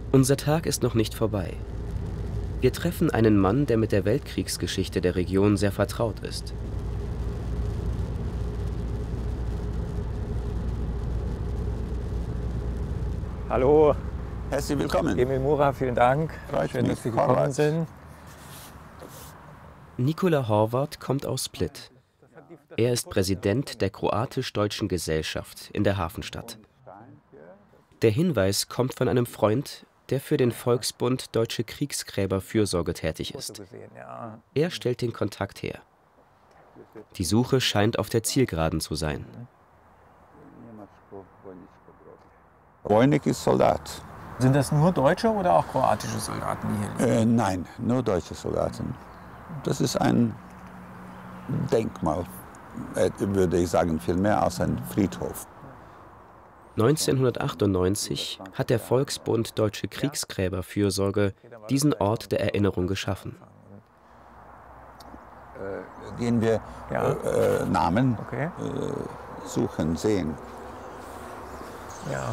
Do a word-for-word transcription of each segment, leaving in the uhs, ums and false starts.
Unser Tag ist noch nicht vorbei. Wir treffen einen Mann, der mit der Weltkriegsgeschichte der Region sehr vertraut ist. Hallo. Herzlich willkommen. Emil Mura, vielen Dank. Freut Schön, mich. dass Sie gekommen Horvath. sind. Nikola Horvath kommt aus Split. Er ist Präsident der Kroatisch-Deutschen Gesellschaft in der Hafenstadt. Der Hinweis kommt von einem Freund, der für den Volksbund Deutsche Kriegsgräberfürsorge tätig ist. Er stellt den Kontakt her. Die Suche scheint auf der Zielgeraden zu sein. Wojnik ist Soldat. Sind das nur deutsche oder auch kroatische Soldaten, die hier leben? Äh, nein, nur deutsche Soldaten. Das ist ein Denkmal, äh, würde ich sagen, viel mehr als ein Friedhof. neunzehnhundertachtundneunzig hat der Volksbund Deutsche Kriegsgräberfürsorge diesen Ort der Erinnerung geschaffen. Äh, gehen wir Ja. äh, Namen Okay. äh, suchen, sehen. Ja.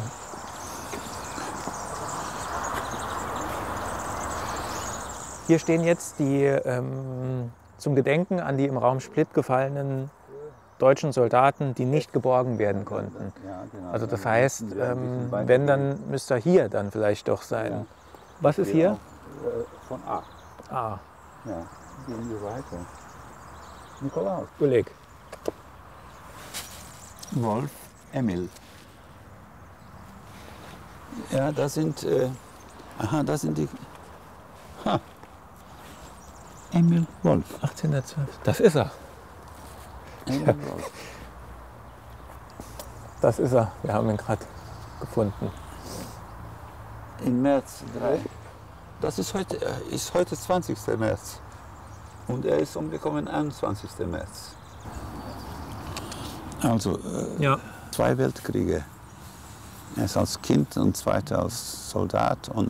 Hier stehen jetzt die ähm, zum Gedenken an die im Raum Split gefallenen deutschen Soldaten, die nicht geborgen werden konnten. Also das heißt, ähm, wenn, dann müsste er hier dann vielleicht doch sein. Was ist hier? Von A. Ah, Ja, gehen wir weiter. Nikolaus. Oleg. Wolf, Emil. Ja, das sind, äh, aha, das sind die, ha, Emil Wolf. achtzehnhundertzwölf. Das ist er. Emil Wolf. Das ist er. Wir haben ihn gerade gefunden. Im März drei. Das ist heute, äh, ist heute zwanzigster März. Und er ist umgekommen einundzwanzigster März. Also äh, Ja. zwei Weltkriege. Erst als Kind und zweiter als Soldat. Und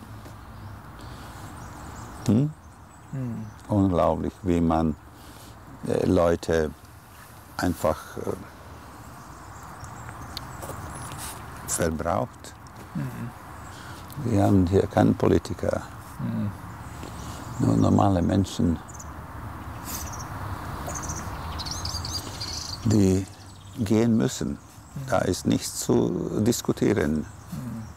hm? Hm. Unglaublich, wie man äh, Leute einfach äh, verbraucht. Mhm. Wir haben hier keinen Politiker, Mhm. nur normale Menschen, die gehen müssen. Da ist nichts zu diskutieren. Mhm.